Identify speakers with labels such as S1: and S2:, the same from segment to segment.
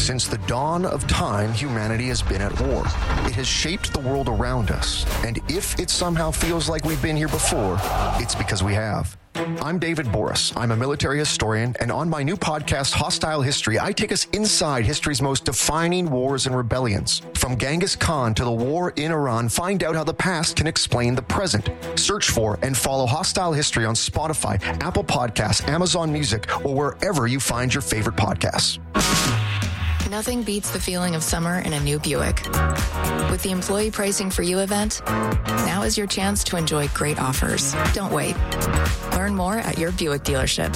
S1: Since the dawn of time, humanity has been at war. It has shaped the world around us. And if it somehow feels like we've been here before, it's because we have. I'm David Boris. I'm a military historian, and on my new podcast, Hostile History, I take us inside history's most defining wars and rebellions. From Genghis Khan to the war in Iran, find out how the past can explain the present. Search for and follow Hostile History on Spotify, Apple Podcasts, Amazon Music, or wherever you find your favorite podcasts.
S2: Nothing beats the feeling of summer in a new Buick. With the Employee Pricing for You event, now is your chance to enjoy great offers. Don't wait. Learn more at your Buick dealership.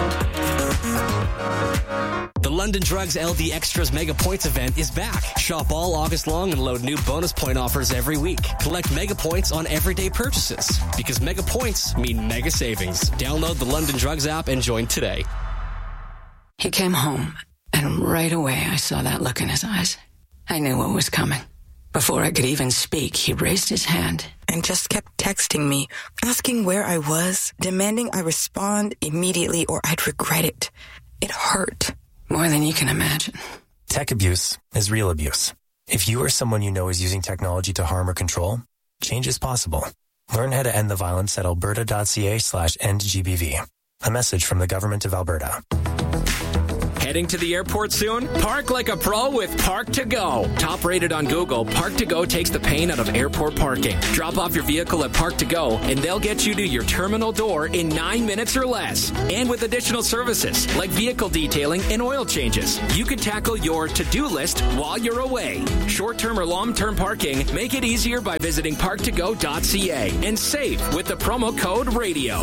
S3: The London Drugs LD Extras Mega Points event is back. Shop all August long and load new bonus point offers every week. Collect mega points on everyday purchases because mega points mean mega savings. Download the London Drugs app and join today.
S4: He came home, and right away I saw that look in his eyes. I knew what was coming. Before I could even speak, he raised his hand
S5: and just kept texting me, asking where I was, demanding I respond immediately or I'd regret it. It hurt.
S4: More than you can imagine.
S6: Tech abuse is real abuse. If you or someone you know is using technology to harm or control, change is possible. Learn how to end the violence at alberta.ca/endgbv. A message from the Government of Alberta.
S7: Heading to the airport soon? Park like a pro with Park2Go. Top rated on Google, Park2Go takes the pain out of airport parking. Drop off your vehicle at Park2Go and they'll get you to your terminal door in 9 minutes or less. And with additional services like vehicle detailing and oil changes, you can tackle your to-do list while you're away. Short-term or long-term parking, make it easier by visiting park2go.ca and save with the promo code RADIO.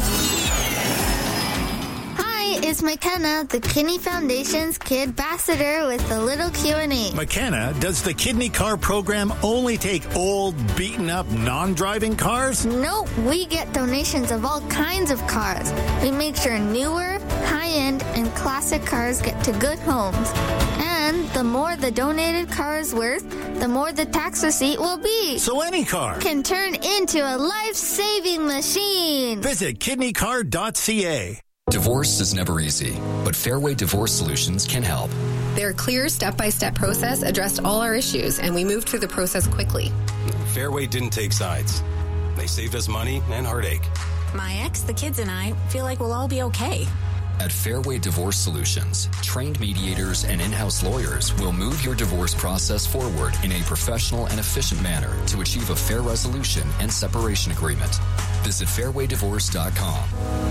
S8: It's McKenna, the Kidney Foundation's Kid Ambassador with the little Q&A.
S9: McKenna, does the Kidney Car program only take old, beaten-up, non-driving cars?
S8: Nope, we get donations of all kinds of cars. We make sure newer, high-end, and classic cars get to good homes. And the more the donated car is worth, the more the tax receipt will be.
S9: So any car
S8: can turn into a life-saving machine.
S9: Visit kidneycar.ca.
S10: Divorce is never easy, but Fairway Divorce Solutions can help.
S11: Their clear step-by-step process addressed all our issues, and we moved through the process quickly.
S12: Fairway didn't take sides. They saved us money and heartache.
S13: My ex, the kids, and I feel like we'll all be okay.
S10: At Fairway Divorce Solutions, trained mediators and in-house lawyers will move your divorce process forward in a professional and efficient manner to achieve a fair resolution and separation agreement. Visit fairwaydivorce.com.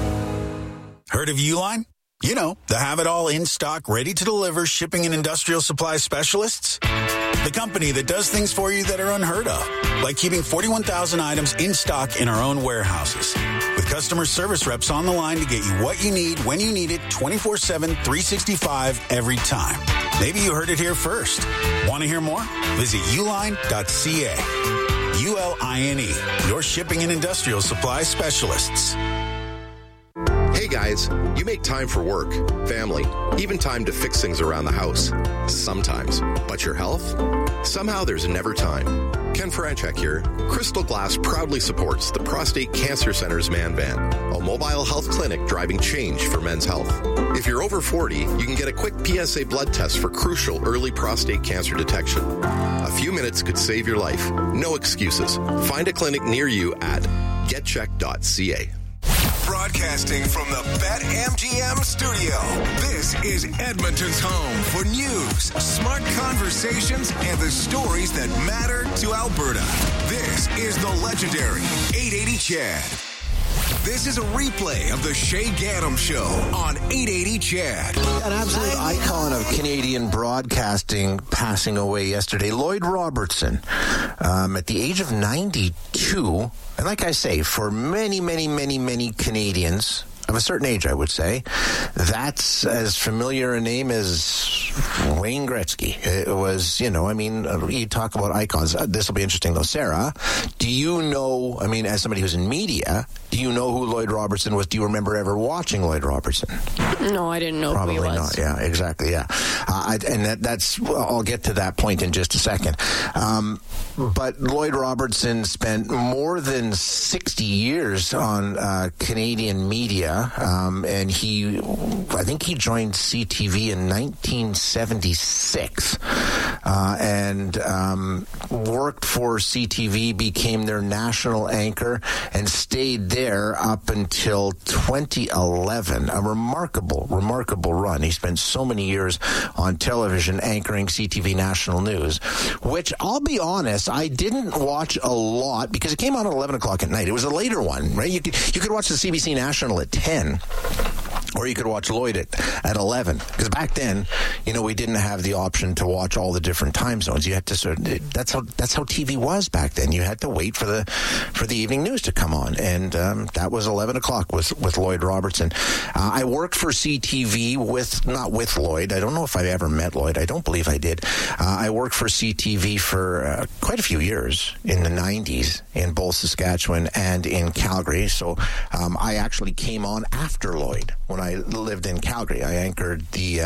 S14: Heard of Uline? You know, the have-it-all in-stock, ready-to-deliver shipping and industrial supply specialists. The company that does things for you that are unheard of, like keeping 41,000 items in stock in our own warehouses. With customer service reps on the line to get you what you need, when you need it, 24/7, 365, every time. Maybe you heard it here first. Want to hear more? Visit uline.ca. ULINE, your shipping and industrial supply specialists.
S15: Hey guys, you make time for work, family, even time to fix things around the house. Sometimes. But your health? Somehow there's never time. Ken Franchek here. Crystal Glass proudly supports the Prostate Cancer Center's Man Van, a mobile health clinic driving change for men's health. If you're over 40, you can get a quick PSA blood test for crucial early prostate cancer detection. A few minutes could save your life. No excuses. Find a clinic near you at getcheck.ca.
S16: Broadcasting from the BetMGM studio, this is Edmonton's home for news, smart conversations, and the stories that matter to Alberta. This is the legendary 880 Chad. This is a replay of the Shay Gaddam Show on 880 Chad.
S17: An absolute icon of Canadian broadcasting passing away yesterday, Lloyd Robertson, at the age of 92. And like I say, for many, many, many, many Canadians of a certain age, I would say, that's as familiar a name as Wayne Gretzky. It was, you talk about icons. This will be interesting, though. Sarah, do you know, as somebody who's in media, Do you know who Lloyd Robertson was? Do you remember ever watching Lloyd Robertson?
S18: No, I didn't know
S17: Probably
S18: who he was.
S17: Not. Yeah, exactly. Yeah. That's I'll get to that point in just a second. But Lloyd Robertson spent more than 60 years on Canadian media, and I think he joined CTV in 1976, and worked for CTV, became their national anchor, and stayed there up until 2011. A remarkable run. He spent so many years on television anchoring CTV National News, which, I'll be honest, I didn't watch a lot because it came on at 11 o'clock at night. It was a later one, right? You could watch the CBC National at 10. Or you could watch Lloyd at 11. Because back then, we didn't have the option to watch all the different time zones. You had to that's how TV was back then. You had to wait for the evening news to come on, and that was 11 o'clock with Lloyd Robertson. I worked for CTV not with Lloyd. I don't know if I ever met Lloyd. I don't believe I did. I worked for CTV for quite a few years in the 90s in both Saskatchewan and in Calgary. So I actually came on after Lloyd. When I lived in Calgary, I anchored the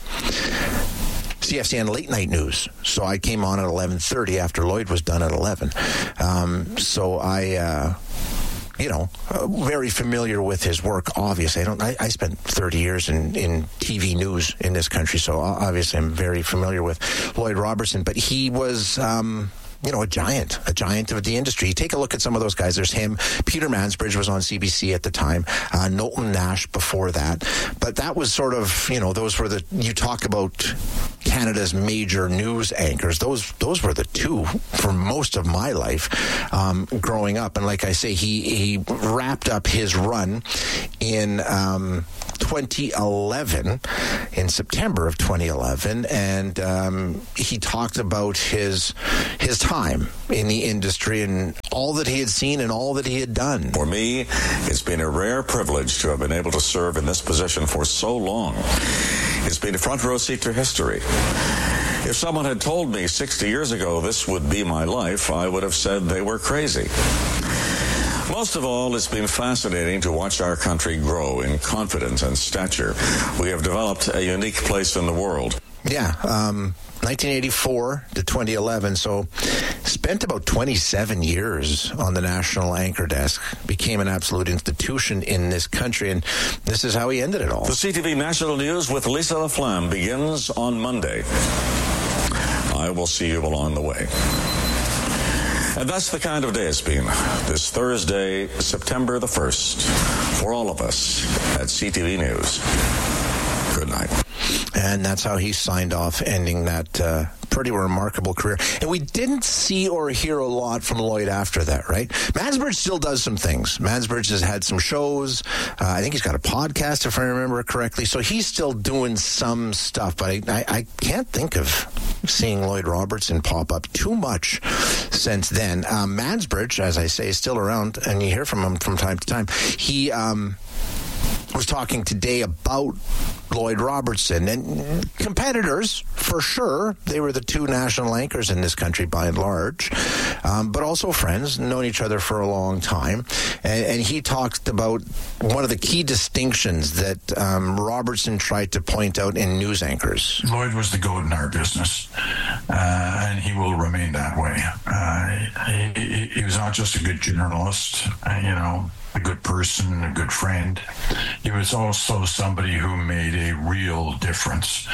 S17: CFCN late night news. So I came on at 11:30 after Lloyd was done at 11. So I, very familiar with his work, obviously. I spent 30 years in TV news in this country, so obviously I'm very familiar with Lloyd Robertson. But he was... a giant of the industry. You take a look at some of those guys. There's him. Peter Mansbridge was on CBC at the time. Knowlton Nash before that. But that was sort of, those were you talk about Canada's major news anchors. Those were the two for most of my life growing up. And like I say, he wrapped up his run in 2011, in September of 2011, and he talked about his time in the industry and all that he had seen and all that he had done.
S19: For me, it's been a rare privilege to have been able to serve in this position for so long. It's been a front row seat to history. If someone had told me 60 years ago this would be my life, I would have said they were crazy. Most of all, it's been fascinating to watch our country grow in confidence and stature. We have developed a unique place in the world.
S17: Yeah, 1984 to 2011, so spent about 27 years on the national anchor desk, became an absolute institution in this country, and this is how he ended it all.
S19: The CTV National News with Lisa LaFlamme begins on Monday. I will see you along the way. And that's the kind of day it's been this Thursday, September the 1st, for all of us at CTV News. Good night.
S17: And that's how he signed off, ending that pretty remarkable career. And we didn't see or hear a lot from Lloyd after that, right? Mansbridge still does some things. Mansbridge has had some shows. I think he's got a podcast, if I remember correctly. So he's still doing some stuff. But I can't think of seeing Lloyd Robertson pop up too much since then. Mansbridge, as I say, is still around, and you hear from him from time to time. He was talking today about Lloyd Robertson and competitors, for sure. They were the two national anchors in this country by and large, but also friends, known each other for a long time. And he talked about one of the key distinctions that Robertson tried to point out in news anchors.
S20: Lloyd was the goat in our business, and he will remain that way. He was not just a good journalist, a good person, a good friend. He was also somebody who made a real difference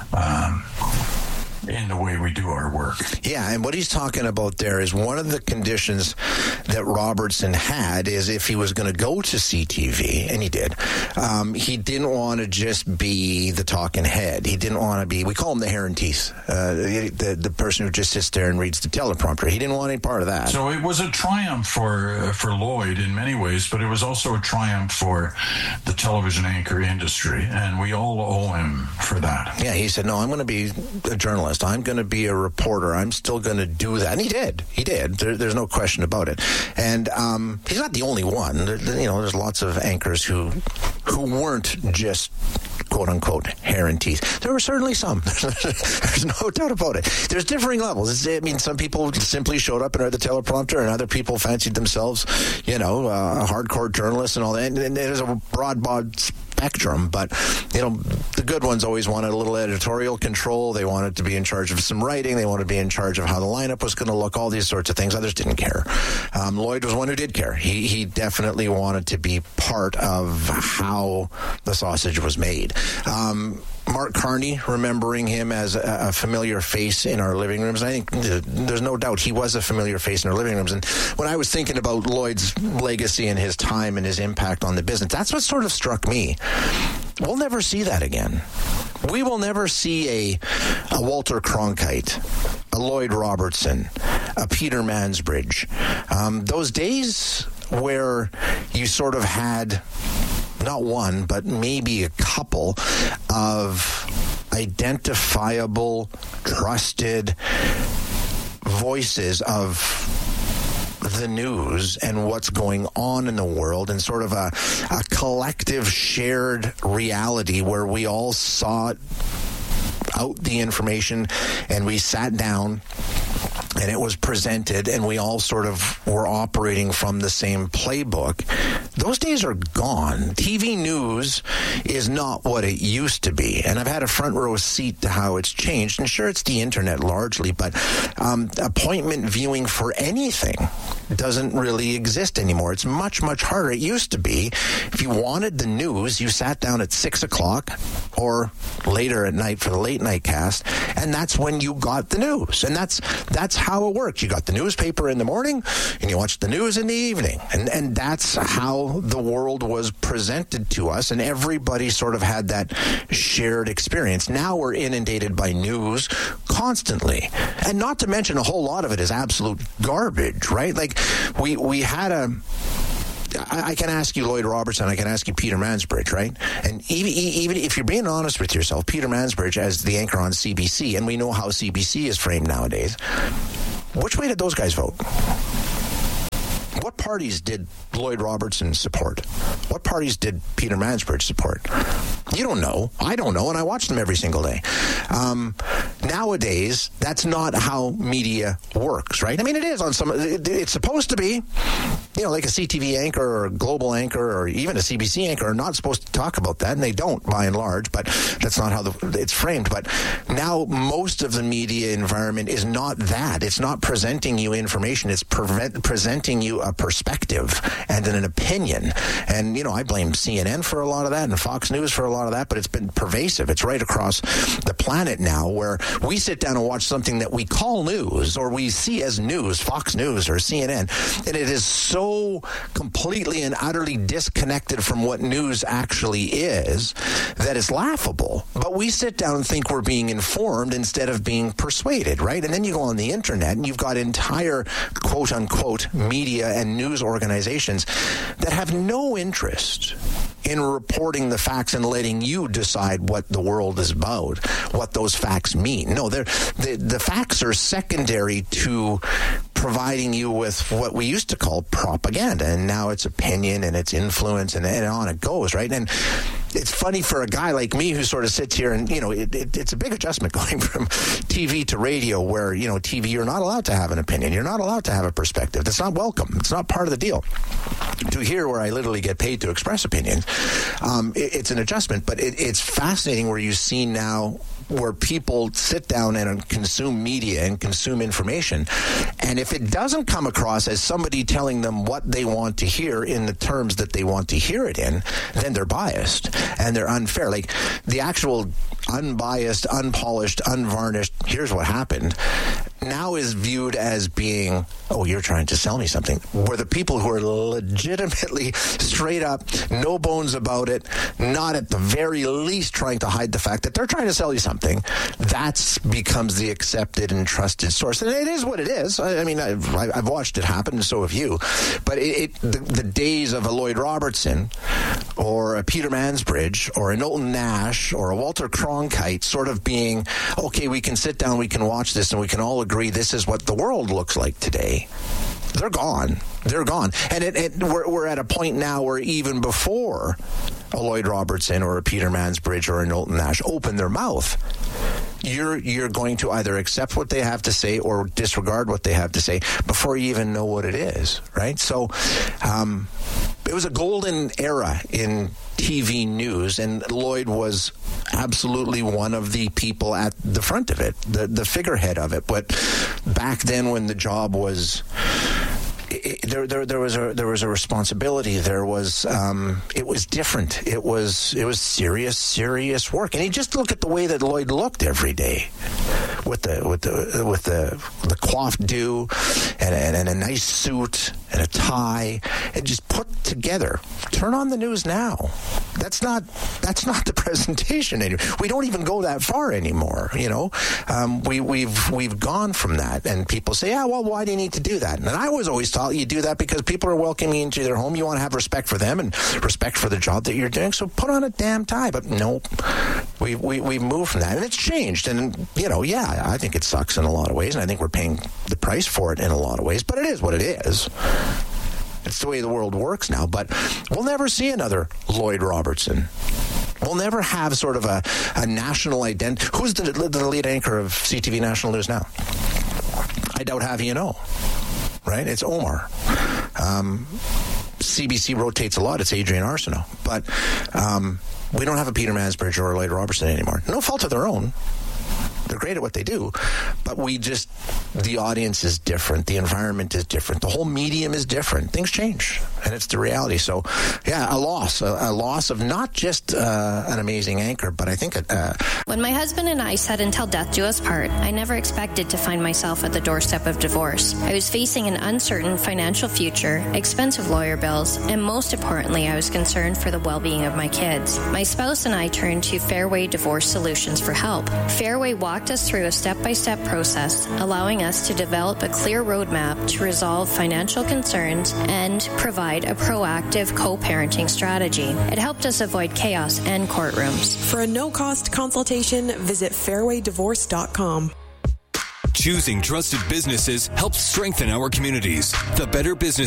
S20: in the way we do our work.
S17: Yeah, and what he's talking about there is one of the conditions that Robertson had is if he was going to go to CTV, and he did, he didn't want to just be the talking head. He didn't want to be, we call him the hair and teeth, the person who just sits there and reads the teleprompter. He didn't want any part of that.
S20: So it was a triumph for Lloyd in many ways, but it was also a triumph for the television anchor industry, and we all owe him for that.
S17: Yeah, he said, no, I'm going to be a journalist. I'm going to be a reporter. I'm still going to do that. And he did. There's no question about it. And he's not the only one. There's lots of anchors who weren't just quote-unquote hair and teeth. There were certainly some. There's no doubt about it. There's differing levels. I mean, some people simply showed up and read the teleprompter, and other people fancied themselves, hardcore journalists and all that. And there's a broad spectrum, but the good ones always wanted a little editorial control. They wanted to be in charge of some writing. They wanted to be in charge of how the lineup was going to look, all these sorts of things. Others didn't care. Lloyd was one who did care. He definitely wanted to be part of how the sausage was made. Mark Carney, remembering him as a familiar face in our living rooms. I think there's no doubt he was a familiar face in our living rooms. And when I was thinking about Lloyd's legacy and his time and his impact on the business, that's what sort of struck me. We'll never see that again. We will never see a Walter Cronkite, a Lloyd Robertson, a Peter Mansbridge. Those days where you sort of had not one, but maybe a couple of identifiable, trusted voices of the news and what's going on in the world, and sort of a collective shared reality where we all sought out the information and we sat down and it was presented and we all sort of were operating from the same playbook. Those days are gone. TV news is not what it used to be. And I've had a front row seat to how it's changed. And sure, it's the internet largely, but appointment viewing for anything doesn't really exist anymore. It's much, much harder. It used to be, if you wanted the news, you sat down at 6 o'clock or later at night for the late night cast, and that's when you got the news. And that's how it worked. You got the newspaper in the morning and you watched the news in the evening. And that's how the world was presented to us, and everybody sort of had that shared experience. Now we're inundated by news constantly. And not to mention a whole lot of it is absolute garbage, right? Like we had I can ask you Lloyd Robertson, I can ask you Peter Mansbridge, right? And even if you're being honest with yourself, Peter Mansbridge as the anchor on CBC, and we know how CBC is framed nowadays, which way did those guys vote? What parties did Lloyd Robertson support? What parties did Peter Mansbridge support? You don't know. I don't know, and I watch them every single day. Nowadays, that's not how media works, right? I mean, it is on some. It's supposed to be, like a CTV anchor or a global anchor or even a CBC anchor are not supposed to talk about that, and they don't by and large. But that's not how it's framed. But now most of the media environment is not that. It's not presenting you information. It's presenting you a perspective and an opinion. And, I blame CNN for a lot of that and Fox News for a lot of that, but it's been pervasive. It's right across the planet now, where we sit down and watch something that we call news or we see as news, Fox News or CNN, and it is so completely and utterly disconnected from what news actually is that it's laughable. But we sit down and think we're being informed instead of being persuaded, right? And then you go on the internet and you've got entire quote-unquote media and news organizations that have no interest in reporting the facts and letting you decide what the world is about, what those facts mean. No, the facts are secondary to providing you with what we used to call propaganda, and now it's opinion and it's influence, and on it goes, right? And it's funny for a guy like me who sort of sits here and, it's a big adjustment going from TV to radio where, TV, you're not allowed to have an opinion. You're not allowed to have a perspective. That's not welcome. It's not part of the deal. To here, where I literally get paid to express opinions, it's an adjustment, but it's fascinating where you see now where people sit down and consume media and consume information. And if it doesn't come across as somebody telling them what they want to hear in the terms that they want to hear it in, then they're biased and they're unfair. Like the actual unbiased, unpolished, unvarnished, here's what happened, now is viewed as being, oh, you're trying to sell me something. Where the people who are legitimately straight up, no bones about it, not at the very least trying to hide the fact that they're trying to sell you something, that becomes the accepted and trusted source. And it is what it is. I mean, I've watched it happen, and so have you. But the days of a Lloyd Robertson or a Peter Mansbridge or a Knowlton Nash or a Walter Cronkite sort of being, okay, we can sit down, we can watch this, and we can all agree this is what the world looks like today. they're gone. They're gone. And we're at a point now where even before a Lloyd Robertson or a Peter Mansbridge or a Knowlton Nash open their mouth, you're going to either accept what they have to say or disregard what they have to say before you even know what it is, right? So it was a golden era in TV news, and Lloyd was absolutely one of the people at the front of it, the figurehead of it. But back then, when the job was... There was a responsibility. There was it was different. It was serious work. And you just look at the way that Lloyd looked every day, with the coiffed do and a nice suit and a tie, and just put together. Turn on the news now. That's not the presentation anymore. We don't even go that far anymore. You know, we've gone from that, and people say, "Yeah, well, why do you need to do that?" And I was always taught you do that because people are welcoming you into their home. You want to have respect for them and respect for the job that you're doing. So put on a damn tie. But no, we've moved from that, and it's changed. And you know, yeah, I think it sucks in a lot of ways, and I think we're paying the price for it in a lot of ways. But it is what it is. It's the way the world works now. But we'll never see another Lloyd Robertson. We'll never have sort of a national identity. Who's the lead anchor of CTV National News now? I doubt half of you know. Right? It's Omar. CBC rotates a lot. It's Adrian Arsenault. But we don't have a Peter Mansbridge or a Lloyd Robertson anymore. No fault of their own. They're great at what they do, but the audience is different. The environment is different. The whole medium is different. Things change, and it's the reality. So, yeah, a loss of not just an amazing anchor, but I think
S18: when my husband and I said until death do us part, I never expected to find myself at the doorstep of divorce. I was facing an uncertain financial future, expensive lawyer bills, and most importantly, I was concerned for the well-being of my kids. My spouse and I turned to Fairway Divorce Solutions for help. Fairway walked us through a step-by-step process, allowing us to develop a clear roadmap to resolve financial concerns and provide a proactive co-parenting strategy. It helped us avoid chaos and courtrooms.
S21: For a no-cost consultation, visit fairwaydivorce.com.
S22: Choosing trusted businesses helps strengthen our communities. The Better Business